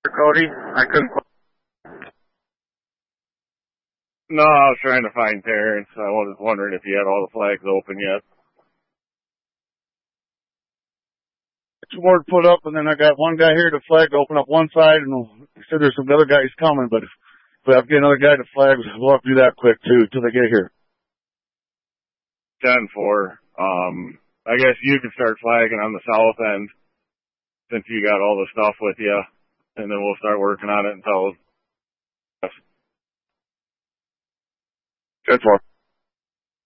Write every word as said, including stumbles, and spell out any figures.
Cody, I couldn't. No, I was trying to find Terrence. I was wondering if he had all the flags open yet. Two more to put up, and then I got one guy here to flag to open up one side, and he said there's some other guys coming, but if we have to get another guy to flag, we'll have to do that quick, too, until they get here. ten four. Um, I guess you can start flagging on the south end since you got all the stuff with you, and then we'll start working on it until ten four.